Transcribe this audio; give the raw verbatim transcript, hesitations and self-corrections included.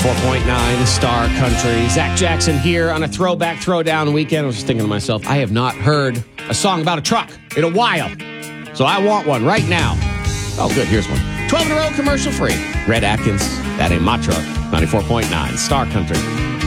ninety-four point nine Star Country. Zach Jackson here on a throwback throwdown weekend. I was just thinking to myself, I have not heard a song about a truck in a while. So I want one right now. Oh, good. Here's one. twelve in a row, commercial free. Red Atkins, That Ain't My Truck. ninety-four point nine Star Country.